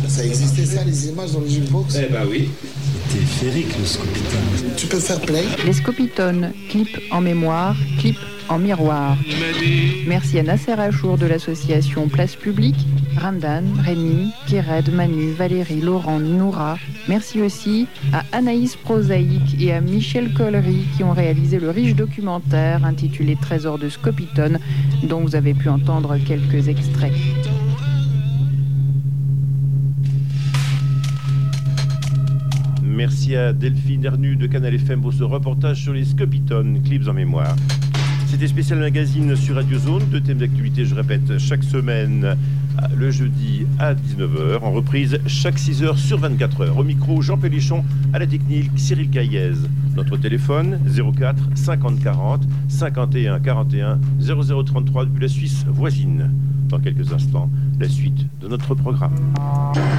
Ça existait ça, les images dans les jukebox? Eh ben oui. C'était féerique le Scopitone. Tu peux faire play? Les Scopitones, clip en mémoire, clip en miroir. Merci à Nasser Achour de l'association Place Publique, Ramdan, Rémi, Kéred, Manu, Valérie, Laurent, Noura. Merci aussi à Anaïs Prosaïque et à Michel Collery qui ont réalisé le riche documentaire intitulé Trésor de Scopitone, dont vous avez pu entendre quelques extraits. Merci à Delphine Ernu de Canal FM pour ce reportage sur les Scopitones, clips en mémoire. C'était Spécial Magazine sur Radio Zone. 2 thèmes d'actualité, je répète, chaque semaine, le jeudi à 19h, en reprise chaque 6h sur 24h. Au micro, Jean Pélichon, à la technique, Cyril Caillez. Notre téléphone, 04 50 40 51 41 0033 depuis la Suisse voisine. Dans quelques instants, la suite de notre programme.